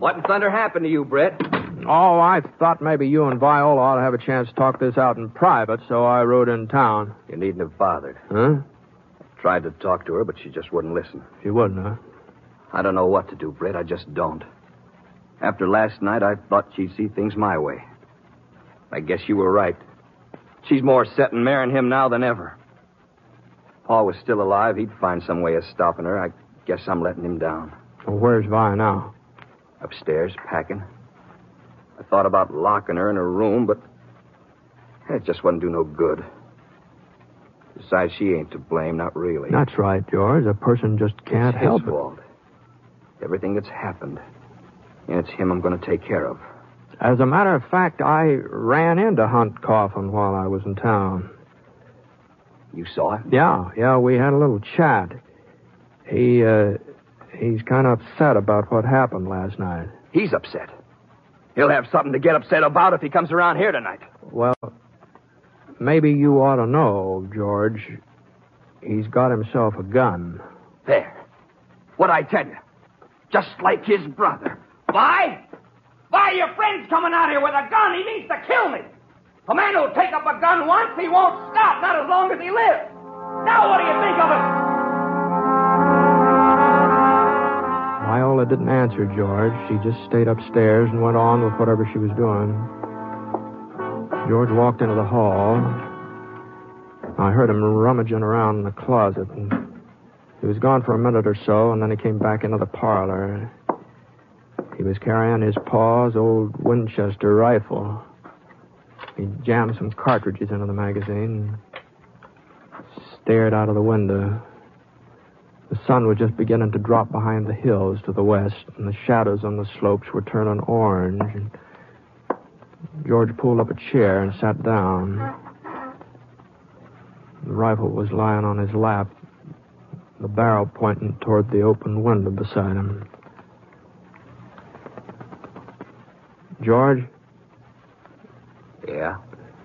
What in thunder happened to you, Brett? Oh, I thought maybe you and Viola ought to have a chance to talk this out in private, so I rode in town. You needn't have bothered. Huh? Tried to talk to her, but she just wouldn't listen. She wouldn't, huh? I don't know what to do, Brett. I just don't. After last night, I thought she'd see things my way. I guess you were right. She's more set in marrying him now than ever. If Paul was still alive, he'd find some way of stopping her. I guess I'm letting him down. Well, where's Vi now? Upstairs, packing. I thought about locking her in her room, but it just wouldn't do no good. Besides, she ain't to blame, not really. That's right, George. A person just can't It's help his it. fault. Everything that's happened. And it's him I'm going to take care of. As a matter of fact, I ran into Hunt Coffin while I was in town. You saw him? Yeah, we had a little chat. He's kind of upset about what happened last night. He's upset. He'll have something to get upset about if he comes around here tonight. Well, maybe you ought to know, George. He's got himself a gun. There. What'd I tell you? Just like his brother. Why? Why, your friend's coming out here with a gun. He means to kill me. A man who'll take up a gun once, he won't stop, not as long as he lives. Now what do you think of it? Viola didn't answer George. She just stayed upstairs and went on with whatever she was doing. George walked into the hall. I heard him rummaging around in the closet. And he was gone for a minute or so, and then he came back into the parlor. He was carrying his pa's old Winchester rifle. He jammed some cartridges into the magazine and stared out of the window. The sun was just beginning to drop behind the hills to the west, and the shadows on the slopes were turning orange. And George pulled up a chair and sat down. The rifle was lying on his lap, the barrel pointing toward the open window beside him. George? Yeah?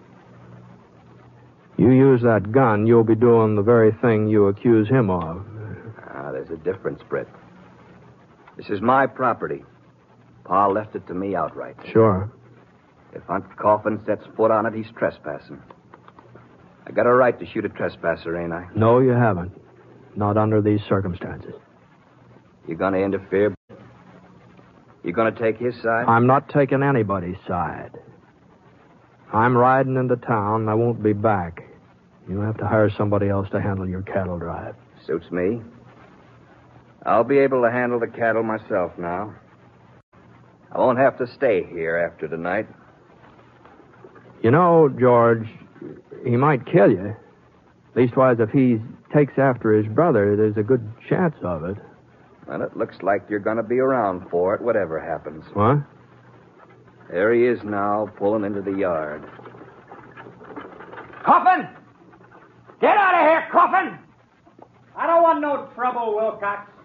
You use that gun, you'll be doing the very thing you accuse him of. There's a difference, Brett. This is my property. Pa left it to me outright. Sure. If Hunt Coffin sets foot on it, he's trespassing. I got a right to shoot a trespasser, ain't I? No, you haven't. Not under these circumstances. You gonna interfere? You gonna take his side? I'm not taking anybody's side. I'm riding into town, and I won't be back. You'll have to hire somebody else to handle your cattle drive. Suits me. I'll be able to handle the cattle myself now. I won't have to stay here after tonight. You know, George, he might kill you. Leastwise, if he takes after his brother, there's a good chance of it. Well, it looks like you're going to be around for it, whatever happens. What? There he is now, pulling into the yard. Coffin! Get out of here, Coffin! I don't want no trouble, Wilcox.